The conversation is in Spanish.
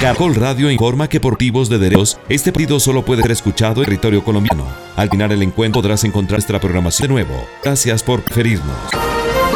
Caracol Radio informa que por motivos de derechos, este partido solo puede ser escuchado en territorio colombiano. Al final el encuentro podrás encontrar nuestra programación de nuevo. Gracias por preferirnos.